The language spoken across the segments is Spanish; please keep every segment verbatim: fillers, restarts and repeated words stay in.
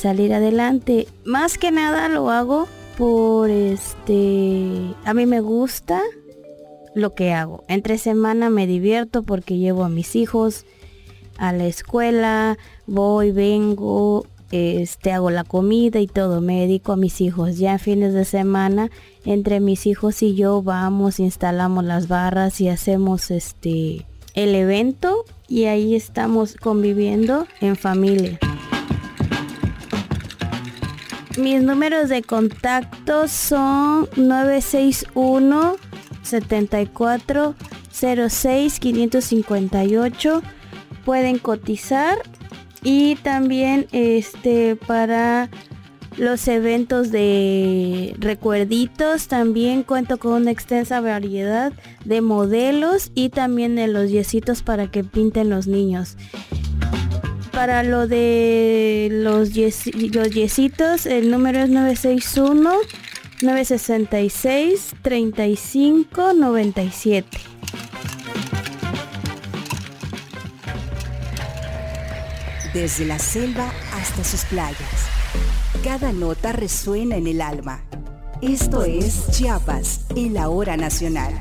salir adelante. Más que nada lo hago por este, a mí me gusta lo que hago. Entre semana me divierto porque llevo a mis hijos a la escuela, voy, vengo, este, hago la comida y todo, me dedico a mis hijos. Ya fines de semana, entre mis hijos y yo vamos, instalamos las barras y hacemos este, el evento, y ahí estamos conviviendo en familia. Mis números de contacto son nueve seis uno, siete cuatro cero seis, cinco cinco ocho. Pueden cotizar, y también este para los eventos de recuerditos también cuento con una extensa variedad de modelos y también de los yesitos para que pinten los niños. Para lo de los, yes, los yesitos, el número es nueve seis uno, nueve seis seis, tres cinco nueve siete. Desde la selva hasta sus playas, cada nota resuena en el alma. Esto es Chiapas en la hora nacional.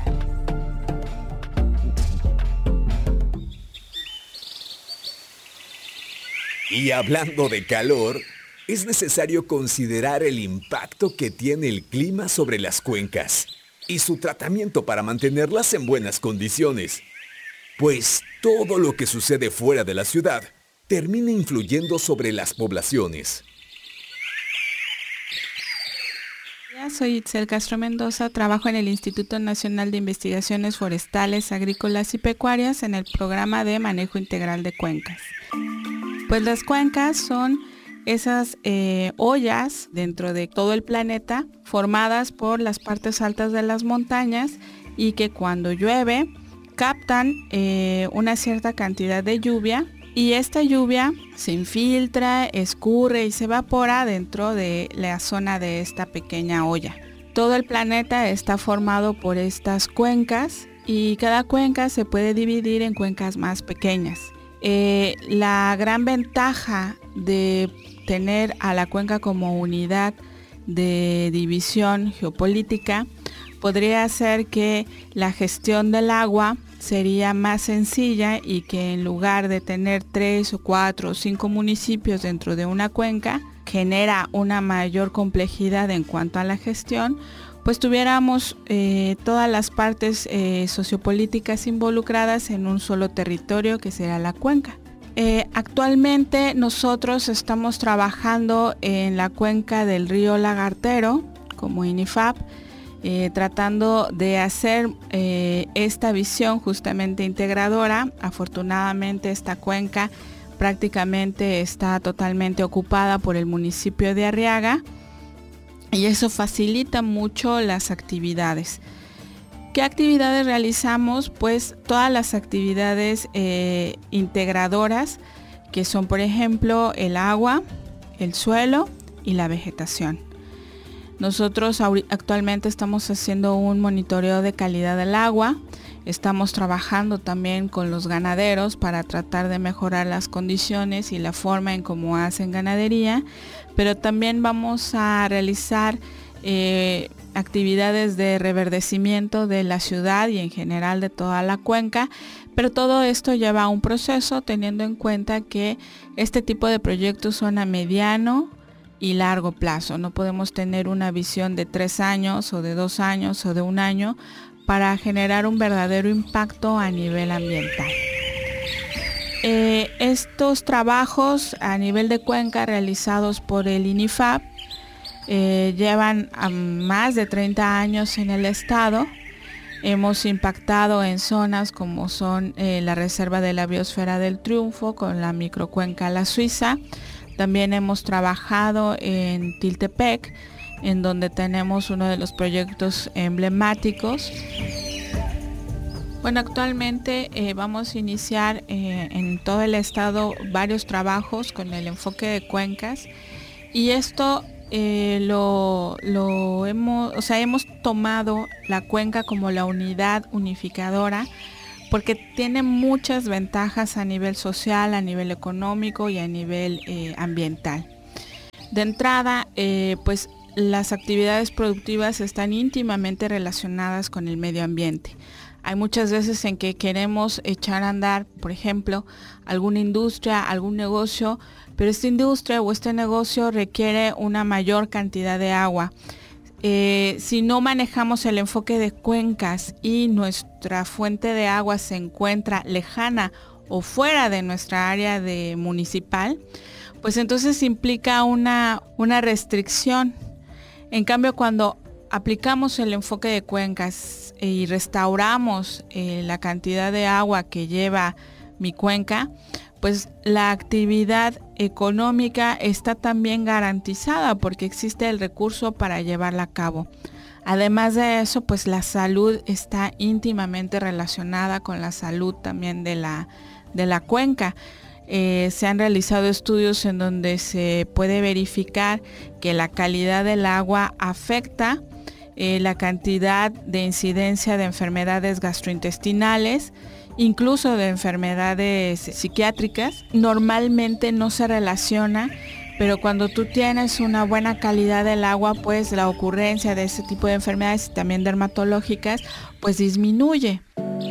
Y hablando de calor, es necesario considerar el impacto que tiene el clima sobre las cuencas y su tratamiento para mantenerlas en buenas condiciones. Pues todo lo que sucede fuera de la ciudad termina influyendo sobre las poblaciones. Soy Itzel Castro Mendoza, trabajo en el Instituto Nacional de Investigaciones Forestales, Agrícolas y Pecuarias en el programa de manejo integral de cuencas. Pues las cuencas son esas eh, ollas dentro de todo el planeta formadas por las partes altas de las montañas y que cuando llueve captan eh, una cierta cantidad de lluvia, y esta lluvia se infiltra, escurre y se evapora dentro de la zona de esta pequeña olla. Todo el planeta está formado por estas cuencas y cada cuenca se puede dividir en cuencas más pequeñas. Eh, la gran ventaja de tener a la cuenca como unidad de división geopolítica podría ser que la gestión del agua sería más sencilla y que en lugar de tener tres o cuatro o cinco municipios dentro de una cuenca, genera una mayor complejidad en cuanto a la gestión, pues tuviéramos eh, todas las partes eh, sociopolíticas involucradas en un solo territorio que será la cuenca. Eh, actualmente nosotros estamos trabajando en la cuenca del río Lagartero como INIFAP, eh, tratando de hacer eh, esta visión justamente integradora. Afortunadamente esta cuenca prácticamente está totalmente ocupada por el municipio de Arriaga y eso facilita mucho las actividades. ¿Qué actividades realizamos? Pues todas las actividades eh, integradoras, que son por ejemplo el agua, el suelo y la vegetación. Nosotros actualmente estamos haciendo un monitoreo de calidad del agua, estamos trabajando también con los ganaderos para tratar de mejorar las condiciones y la forma en cómo hacen ganadería, pero también vamos a realizar eh, actividades de reverdecimiento de la ciudad y en general de toda la cuenca, pero todo esto lleva a un proceso teniendo en cuenta que este tipo de proyectos son a mediano y largo plazo. No podemos tener una visión de tres años o de dos años o de un año para generar un verdadero impacto a nivel ambiental. Eh, estos trabajos a nivel de cuenca realizados por el INIFAP eh, llevan a más de treinta años en el estado. Hemos impactado en zonas como son eh, la Reserva de la Biosfera del Triunfo con la microcuenca La Suiza. También hemos trabajado en Tiltepec, en donde tenemos uno de los proyectos emblemáticos. Bueno, actualmente eh, vamos a iniciar eh, en todo el estado varios trabajos con el enfoque de cuencas y esto eh, lo, lo hemos, o sea, hemos tomado la cuenca como la unidad unificadora porque tiene muchas ventajas a nivel social, a nivel económico y a nivel eh, ambiental. De entrada, eh, pues las actividades productivas están íntimamente relacionadas con el medio ambiente. Hay muchas veces en que queremos echar a andar, por ejemplo, alguna industria, algún negocio, pero esta industria o este negocio requiere una mayor cantidad de agua. Eh, si no manejamos el enfoque de cuencas y nuestra fuente de agua se encuentra lejana o fuera de nuestra área de municipal, pues entonces implica una, una restricción. En cambio, cuando aplicamos el enfoque de cuencas y restauramos eh, la cantidad de agua que lleva mi cuenca, pues la actividad económica está también garantizada porque existe el recurso para llevarla a cabo. Además de eso, pues la salud está íntimamente relacionada con la salud también de la, de la cuenca. Eh, se han realizado estudios en donde se puede verificar que la calidad del agua afecta eh, la cantidad de incidencia de enfermedades gastrointestinales, incluso de enfermedades psiquiátricas. Normalmente no se relaciona, pero cuando tú tienes una buena calidad del agua, pues la ocurrencia de ese tipo de enfermedades y también dermatológicas, pues disminuye.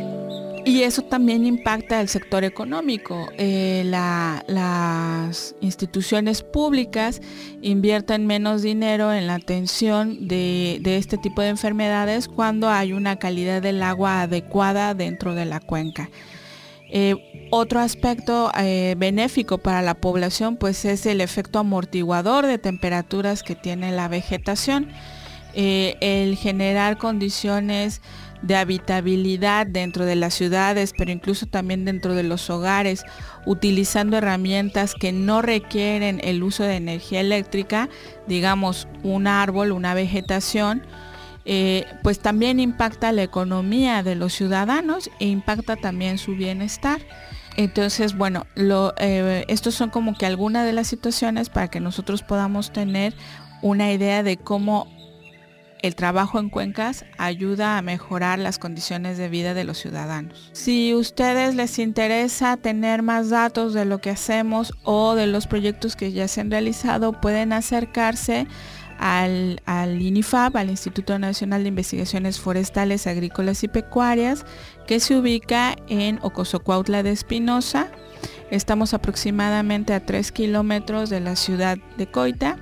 Y eso también impacta el sector económico. Eh, la, las instituciones públicas invierten menos dinero en la atención de, de este tipo de enfermedades cuando hay una calidad del agua adecuada dentro de la cuenca. Eh, otro aspecto eh, benéfico para la población pues es el efecto amortiguador de temperaturas que tiene la vegetación. Eh, el generar condiciones de habitabilidad dentro de las ciudades, pero incluso también dentro de los hogares, utilizando herramientas que no requieren el uso de energía eléctrica, digamos un árbol, una vegetación, eh, pues también impacta la economía de los ciudadanos e impacta también su bienestar. Entonces, bueno, lo, eh, estos son como que algunas de las situaciones para que nosotros podamos tener una idea de cómo el trabajo en cuencas ayuda a mejorar las condiciones de vida de los ciudadanos. Si a ustedes les interesa tener más datos de lo que hacemos o de los proyectos que ya se han realizado, pueden acercarse al, al INIFAP, al Instituto Nacional de Investigaciones Forestales, Agrícolas y Pecuarias, que se ubica en Ocosocuautla de Espinosa. Estamos aproximadamente a tres kilómetros de la ciudad de Coita.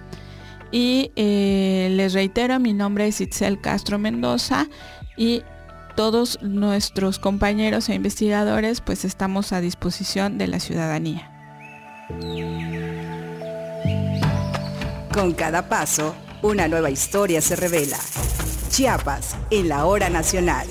Y eh, les reitero, mi nombre es Itzel Castro Mendoza y todos nuestros compañeros e investigadores pues estamos a disposición de la ciudadanía. Con cada paso, una nueva historia se revela. Chiapas, en la hora nacional.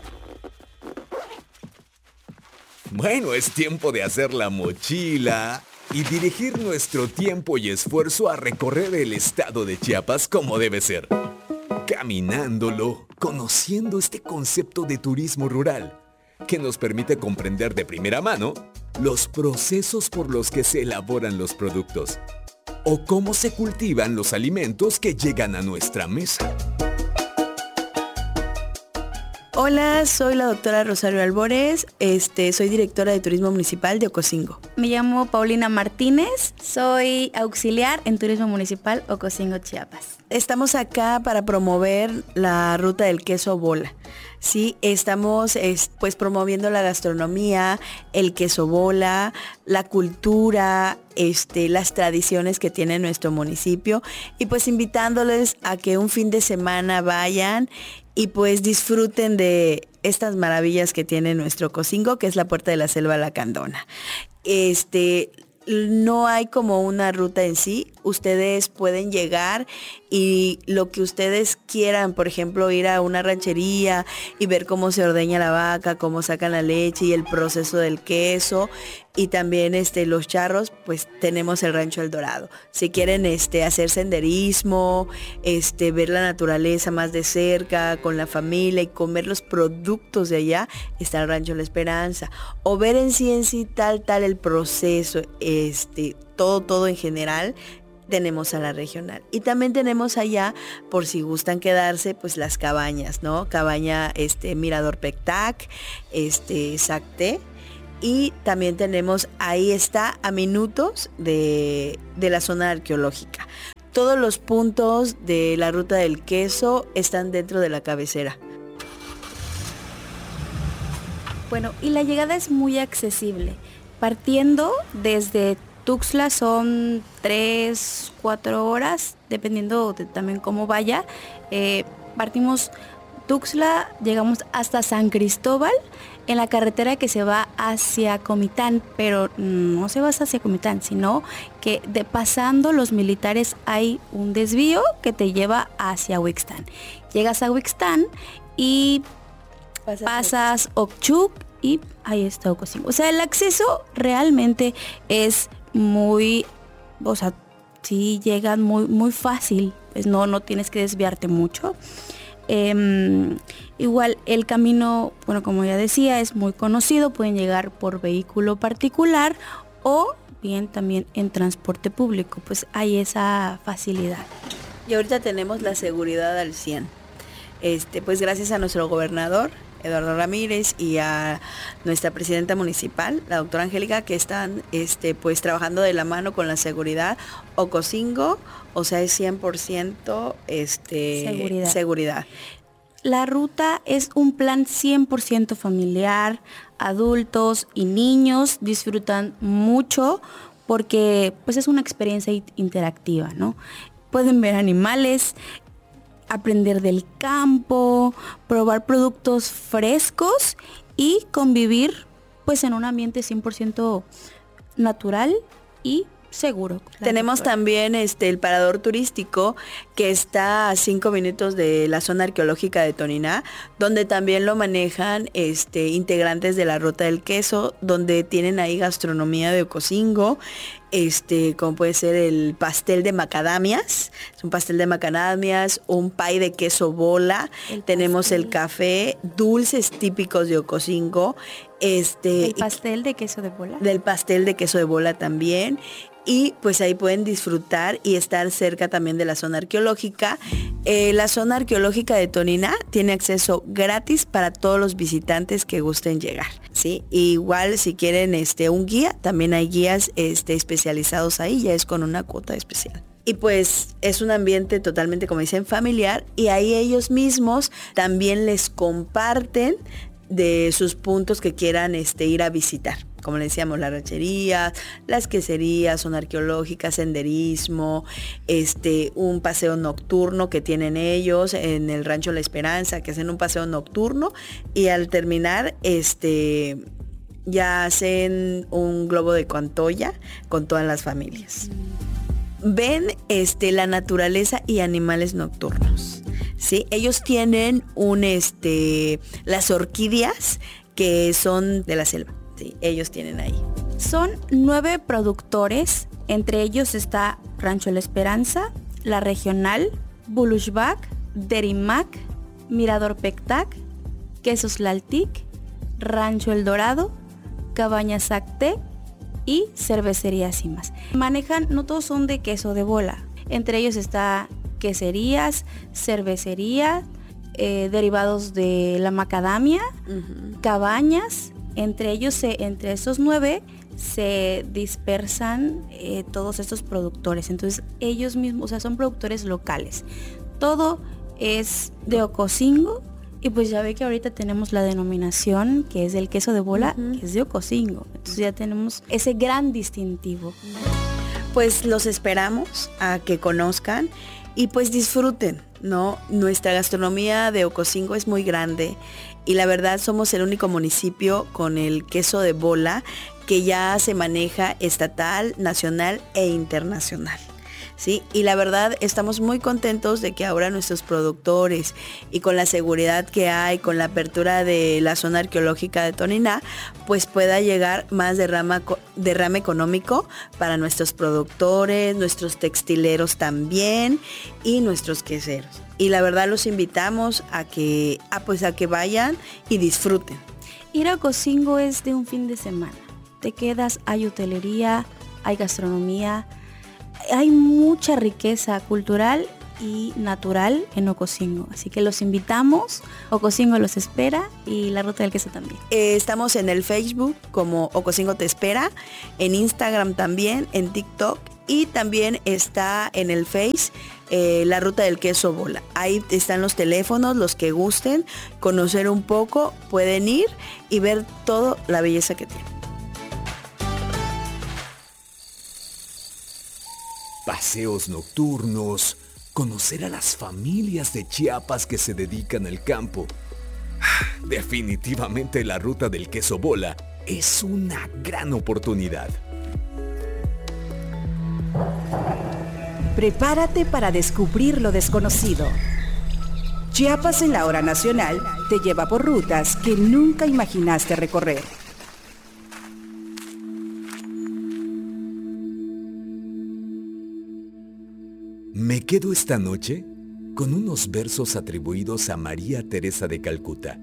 Bueno, es tiempo de hacer la mochila y dirigir nuestro tiempo y esfuerzo a recorrer el estado de Chiapas como debe ser. Caminándolo, conociendo este concepto de turismo rural, que nos permite comprender de primera mano los procesos por los que se elaboran los productos o cómo se cultivan los alimentos que llegan a nuestra mesa. Hola, soy la doctora Rosario Albores, este, soy directora de Turismo Municipal de Ocosingo. Me llamo Paulina Martínez, soy auxiliar en Turismo Municipal Ocosingo, Chiapas. Estamos acá para promover la ruta del queso bola. Sí, estamos es, pues promoviendo la gastronomía, el queso bola, la cultura, este, las tradiciones que tiene nuestro municipio y pues invitándoles a que un fin de semana vayan y pues disfruten de estas maravillas que tiene nuestro Ocosingo, que es la Puerta de la Selva Lacandona. Este, no hay como una ruta en sí, ustedes pueden llegar y lo que ustedes quieran, por ejemplo, ir a una ranchería y ver cómo se ordeña la vaca, cómo sacan la leche y el proceso del queso y también este, los charros, pues tenemos el Rancho El Dorado. Si quieren este, hacer senderismo, este, ver la naturaleza más de cerca con la familia y comer los productos de allá, está el Rancho La Esperanza. O ver en sí en sí tal, tal el proceso, este, todo, todo en general, tenemos a la regional. Y también tenemos allá, por si gustan quedarse, pues las cabañas, ¿no? Cabaña este, Mirador Pectac, este, Sacté. Y también tenemos, ahí está, a minutos de, de la zona arqueológica. todos los puntos de la ruta del queso están dentro de la cabecera. Bueno, y la llegada es muy accesible. Partiendo desde Tuxtla son tres, cuatro horas, dependiendo de también cómo vaya. Eh, partimos Tuxtla, llegamos hasta San Cristóbal, en la carretera que se va hacia Comitán, pero no se va hacia Comitán, sino que de pasando los militares hay un desvío que te lleva hacia Huixtán. Llegas a Huixtán y pasas, pasas Ochuc y ahí está Ocosingo. O sea, el acceso realmente es muy, o sea, sí llegan muy, muy fácil, pues no, no tienes que desviarte mucho. Eh, igual el camino, bueno, como ya decía, es muy conocido, pueden llegar por vehículo particular o bien también en transporte público, pues hay esa facilidad. Y ahorita tenemos la seguridad al cien. Este, pues gracias a nuestro gobernador Eduardo Ramírez y a nuestra presidenta municipal, la doctora Angélica, que están este, pues trabajando de la mano con la seguridad. Ocosingo, o sea, es cien por ciento este, seguridad. seguridad. La ruta es un plan cien por ciento familiar, adultos y niños disfrutan mucho porque pues es una experiencia interactiva, ¿no? Pueden ver animales, aprender del campo, probar productos frescos y convivir pues en un ambiente cien por ciento natural y seguro. Tenemos doctora. también este el parador turístico que está a cinco minutos de la zona arqueológica de Toniná, donde también lo manejan este integrantes de la Ruta del Queso, donde tienen ahí gastronomía de Ocosingo, este como puede ser el pastel de macadamias, es un pastel de macadamias, un pay de queso bola, el tenemos pastel. El café, dulces típicos de Ocosingo, este el pastel de queso de bola. Del pastel de queso de bola también. Y pues ahí pueden disfrutar y estar cerca también de la zona arqueológica. Eh, la zona arqueológica de Toniná tiene acceso gratis para todos los visitantes que gusten llegar, ¿sí? Y igual si quieren este, un guía, también hay guías este, especializados ahí, ya es con una cuota especial. Y pues es un ambiente totalmente, como dicen, familiar, y ahí ellos mismos también les comparten de sus puntos que quieran este, ir a visitar. Como le decíamos, la ranchería, las queserías, zona arqueológica, senderismo, este, un paseo nocturno que tienen ellos en el Rancho La Esperanza, que hacen un paseo nocturno y al terminar, este, ya hacen un globo de Cantoya con todas las familias. Ven este, la naturaleza y animales nocturnos. ¿Sí? Ellos tienen un, este, las orquídeas que son de la selva. Sí, ellos tienen ahí. Son nueve productores, entre ellos está Rancho La Esperanza, La Regional, Bulushbac, Derimac, Mirador Pectac, Quesos Laltic, Rancho El Dorado, Cabañas Acte y Cervecería Cimas. Manejan, no todos son de queso de bola, entre ellos está queserías, cervecería, eh, derivados de la macadamia, uh-huh. cabañas. Entre ellos, se, entre esos nueve, se dispersan eh, todos estos productores. Entonces, ellos mismos, o sea, son productores locales. Todo es de Ocosingo. Y pues ya ve que ahorita tenemos la denominación, que es el queso de bola, uh-huh. que es de Ocosingo. Entonces ya tenemos ese gran distintivo. Pues los esperamos a que conozcan y pues disfruten, ¿no? Nuestra gastronomía de Ocosingo es muy grande. Y la verdad somos el único municipio con el queso de bola que ya se maneja estatal, nacional e internacional. ¿Sí? Y la verdad estamos muy contentos de que ahora nuestros productores y con la seguridad que hay, con la apertura de la zona arqueológica de Toniná, pues pueda llegar más derrama, derrame económico para nuestros productores, nuestros textileros también y nuestros queseros. Y la verdad los invitamos a que, a, pues a que vayan y disfruten. Ir a Ocosingo es de un fin de semana. Te quedas, hay hotelería, hay gastronomía, hay mucha riqueza cultural y natural en Ocosingo. Así que los invitamos, Ocosingo los espera y la Ruta del Queso también. Eh, estamos en el Facebook como Ocosingo te espera, en Instagram también, en TikTok y también está en el Face eh, la ruta del queso bola. Ahí están los teléfonos, los que gusten conocer un poco, pueden ir y ver toda la belleza que tiene. Paseos nocturnos, conocer a las familias de Chiapas que se dedican al campo. Definitivamente la ruta del queso bola es una gran oportunidad. Prepárate para descubrir lo desconocido. Chiapas en la hora nacional te lleva por rutas que nunca imaginaste recorrer. Me quedo esta noche con unos versos atribuidos a María Teresa de Calcuta.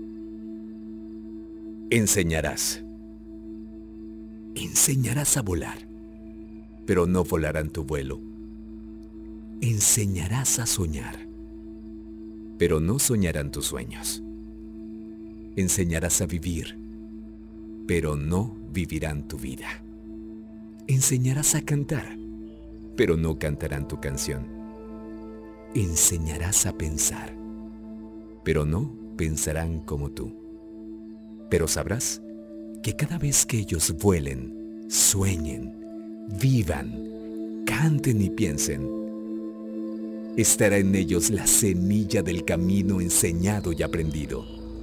Enseñarás. Enseñarás a volar, pero no volarán tu vuelo. Enseñarás a soñar, pero no soñarán tus sueños. Enseñarás a vivir, pero no vivirán tu vida. Enseñarás a cantar, pero no cantarán tu canción. Enseñarás a pensar, pero no pensarán como tú. Pero sabrás que cada vez que ellos vuelen, sueñen, vivan, canten y piensen, estará en ellos la semilla del camino enseñado y aprendido.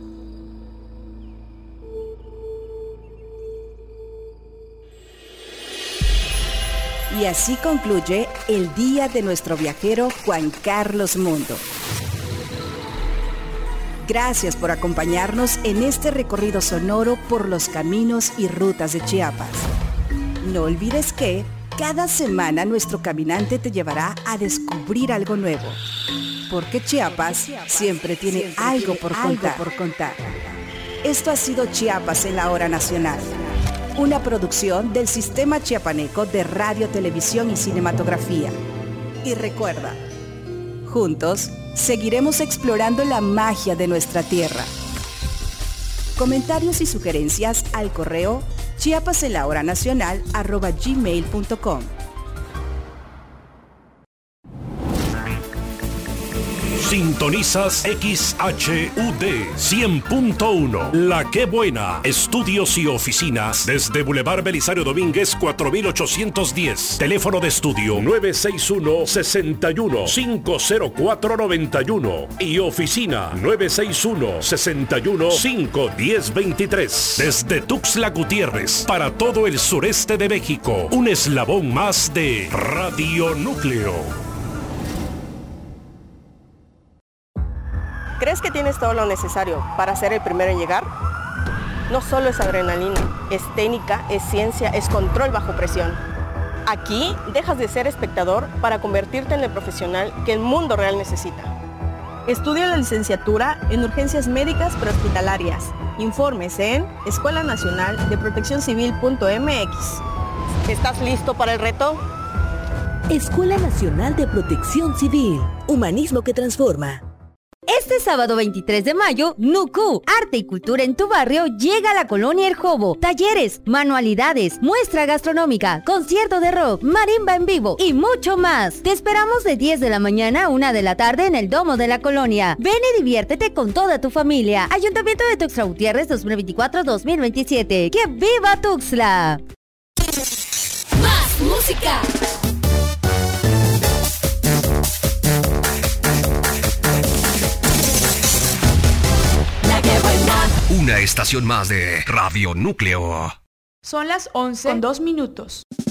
Y así concluye el día de nuestro viajero Juan Carlos Mundo. Gracias por acompañarnos en este recorrido sonoro por los caminos y rutas de Chiapas. No olvides que cada semana nuestro caminante te llevará a descubrir algo nuevo, porque Chiapas siempre tiene algo por contar. por contar. Esto ha sido Chiapas en la hora nacional, una producción del Sistema Chiapaneco de Radio, Televisión y Cinematografía. Y recuerda, juntos seguiremos explorando la magia de nuestra tierra. Comentarios y sugerencias al correo chiapasenlahoranacional arroba gmail punto com. Sintonizas X H U D cien punto uno. La Qué Buena. Estudios y oficinas desde Boulevard Belisario Domínguez cuatro mil ochocientos diez. Teléfono de estudio nueve seis uno, seis uno, cinco cero cuatro, nueve uno y oficina nueve seis uno, seis uno, cinco uno cero, dos tres. Desde Tuxtla Gutiérrez para todo el sureste de México. Un eslabón más de Radio Núcleo. ¿Crees que tienes todo lo necesario para ser el primero en llegar? No solo es adrenalina, es técnica, es ciencia, es control bajo presión. Aquí dejas de ser espectador para convertirte en el profesional que el mundo real necesita. Estudia la licenciatura en urgencias médicas prehospitalarias. Informes en escuela nacional de protección civil punto m x. ¿Estás listo para el reto? Escuela Nacional de Protección Civil. Humanismo que transforma. Este sábado veintitrés de mayo, N U C U, Arte y Cultura en tu Barrio, llega a la Colonia El Jobo. Talleres, manualidades, muestra gastronómica, concierto de rock, marimba en vivo y mucho más. Te esperamos de diez de la mañana a una de la tarde en el Domo de la Colonia. Ven y diviértete con toda tu familia. Ayuntamiento de Tuxtla Gutiérrez dos mil veinticuatro a dos mil veintisiete. ¡Que viva Tuxtla! ¡Más música! Una estación más de Radio Núcleo. Son las once con dos minutos.